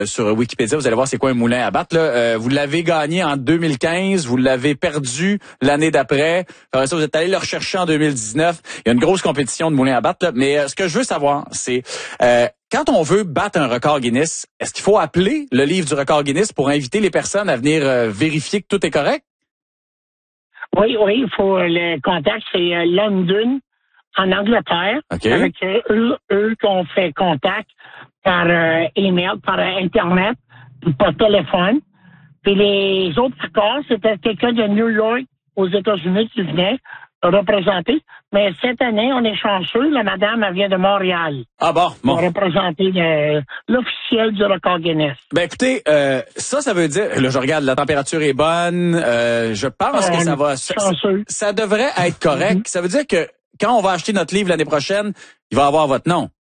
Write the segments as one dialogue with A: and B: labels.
A: sur Wikipédia, vous allez voir c'est quoi un moulin à battre. Là. Vous l'avez gagné en 2015, vous l'avez perdu l'année d'après. Après ça, vous êtes allé le rechercher en 2019. Il y a une grosse compétition de moulins à battre. Là. Mais ce que je veux savoir, c'est quand on veut battre un record Guinness, est-ce qu'il faut appeler le livre du record Guinness pour inviter les personnes à venir vérifier que tout est correct?
B: Oui, il faut le contact, c'est London, en Angleterre.
A: Okay.
B: Avec eux qu'on fait contact par email, par Internet, par téléphone. Puis les autres records, c'était quelqu'un de New York aux États-Unis qui venait représenter. Mais cette année, on est chanceux. La madame, elle vient de Montréal.
A: Ah bon.
B: Pour représenter l'officiel du record Guinness.
A: Ben écoutez, ça veut dire, là je regarde, la température est bonne. Je pense que ça va. Ça devrait être correct. Ça veut dire que quand on va acheter notre livre l'année prochaine, il va avoir votre nom.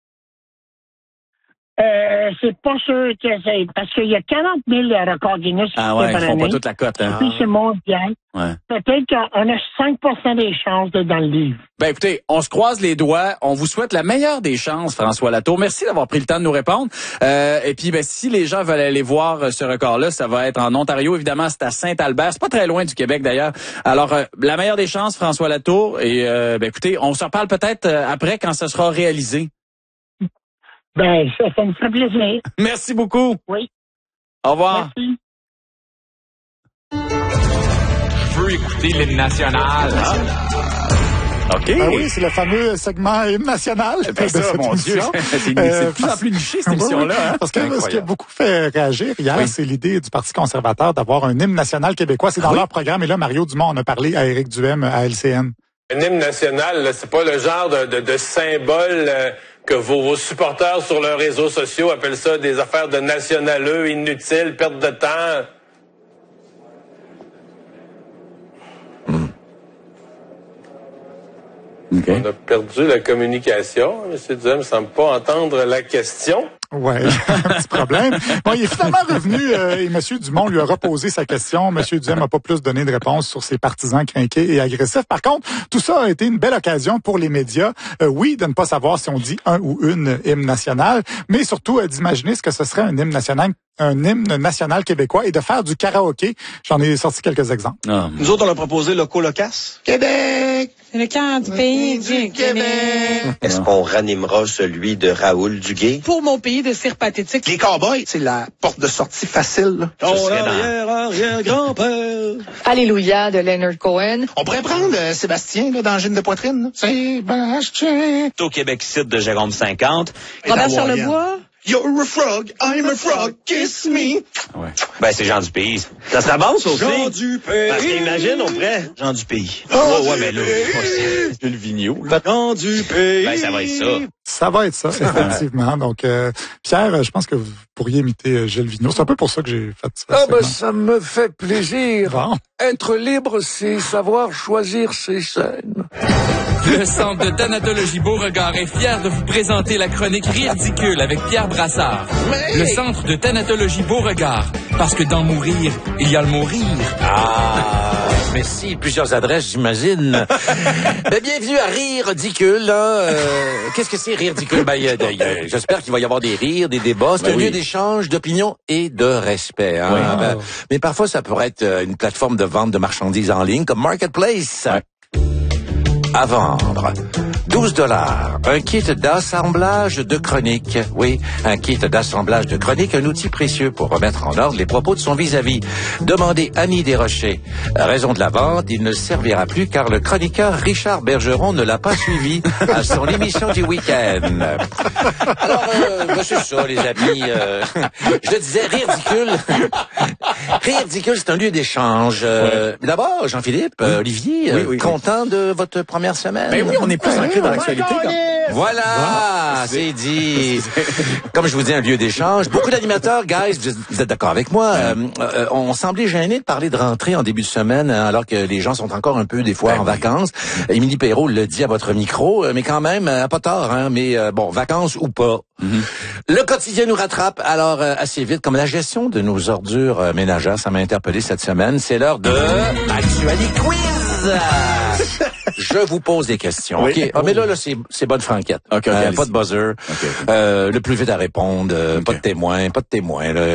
B: C'est pas sûr que c'est... Parce qu'il y a 40 000 records Guinness
A: par année. Ils font pas toute la cote. Hein?
B: Puis c'est mondial. Ouais. Peut-être qu'on a 5% des chances d'être dans le livre.
A: Ben écoutez, on se croise les doigts. On vous souhaite la meilleure des chances, François Latour. Merci d'avoir pris le temps de nous répondre. Et puis, ben si les gens veulent aller voir ce record-là, ça va être en Ontario. Évidemment, c'est à Saint-Albert. C'est pas très loin du Québec, d'ailleurs. Alors, la meilleure des chances, François Latour. Et ben écoutez, on se reparle peut-être après quand ça sera réalisé.
B: Ben, ça me ferait plaisir.
A: Merci beaucoup.
B: Oui.
A: Au revoir.
B: Merci.
C: Je veux écouter l'hymne national.
A: OK.
D: Ben oui, c'est le fameux segment hymne national.
A: Ben ça, mon Dieu, c'est de plus en plus niché, cette émission-là. Hein?
D: Parce que ce qui a beaucoup fait réagir hier, c'est l'idée du Parti conservateur d'avoir un hymne national québécois. C'est dans leur programme. Et là, Mario Dumont en a parlé à Éric Duhem à LCN.
E: Un hymne national, là, c'est pas le genre de symbole que vos supporters sur leurs réseaux sociaux appellent ça des affaires de nationaleux, inutiles, perte de temps. Okay. On a perdu la communication. M. Duhem ne semble pas entendre la question.
D: Ouais, un petit problème. Bon, il est finalement revenu et M. Dumont lui a reposé sa question. M. Duhem n'a pas plus donné de réponse sur ses partisans crinqués et agressifs. Par contre, tout ça a été une belle occasion pour les médias, oui, de ne pas savoir si on dit un ou une hymne national, mais surtout d'imaginer ce que ce serait un hymne national québécois et de faire du karaoké. J'en ai sorti quelques exemples.
F: Nous autres, on a proposé le colocasse.
G: Québec! Le cœur du pays du Québec.
H: Est-ce qu'on ranimera celui de Raoul Duguay?
G: Pour mon pays de cire pathétique.
F: Les cowboys, c'est la porte de sortie facile.
I: Ton arrière-grand-père.
J: Alléluia de Leonard Cohen.
F: On pourrait prendre Sébastien là, dans Gine de poitrine. Sébastien.
I: Au Québec site de Jérôme 50.
G: Robert Charlebois.
F: You're a frog, I'm a frog, kiss me.
I: Ouais. Ben, c'est Jean du Pays. Ça serait bon, ça aussi.
F: Jean du Pays.
I: Parce qu'imagine, on pourrait. Jean du Pays. Ouais, mais là, c'est le vigneault.
F: Jean du Pays.
I: Ben, ça va être ça.
D: Ça va être ça, effectivement. Donc, Pierre, je pense que vous pourriez imiter Gilles Vigneault. C'est un peu pour ça que j'ai fait ça.
K: Ah, ben, ça me fait plaisir.
D: Bon.
K: Être libre, c'est savoir choisir ses scènes.
L: Le Centre de thanatologie Beauregard est fier de vous présenter la chronique Ridicule avec Pierre Brassard. Le Centre de thanatologie Beauregard. Parce que dans mourir, il y a le mourir.
M: Ah, merci. Plusieurs adresses, j'imagine. Ben, bienvenue à Rire Ridicule. Qu'est-ce que c'est Rire Ridicule? Ben, j'espère qu'il va y avoir des rires, des débats. C'est un lieu d'échange, d'opinion et de respect. Hein?
A: Oui.
M: Ben, mais parfois, ça pourrait être une plateforme de vente de marchandises en ligne comme Marketplace.
A: Ouais.
M: À vendre. 12 $. Un kit d'assemblage de chroniques. Oui, un kit d'assemblage de chroniques, un outil précieux pour remettre en ordre les propos de son vis-à-vis. Demandez Annie Desrochers. À raison de la vente, il ne servira plus car le chroniqueur Richard Bergeron ne l'a pas suivi à son émission du week-end. Alors, c'est ça, les amis. Je le disais, Rire Ridicule. Rire Ridicule, c'est un lieu d'échange. D'abord, Jean-Philippe, Olivier, content de votre première semaine?
A: Ben oui, on est plus ancré dans l'actualité.
M: Voilà, c'est dit. Comme je vous dis, un lieu d'échange. Beaucoup d'animateurs, guys, vous êtes d'accord avec moi, on semblait gênés de parler de rentrée en début de semaine, alors que les gens sont encore un peu, des fois, en vacances. Émilie Perrault le dit à votre micro, mais quand même, pas tort, hein, mais bon, vacances ou pas. Le quotidien nous rattrape, alors assez vite, comme la gestion de nos ordures ménagères, ça m'a interpellé cette semaine. C'est l'heure de Actualité Quiz. Je vous pose des questions.
A: Oui.
M: OK. Ah, mais là, c'est bonne franquette.
A: Okay,
M: pas de buzzer. Le plus vite à répondre. Pas de témoin. Là.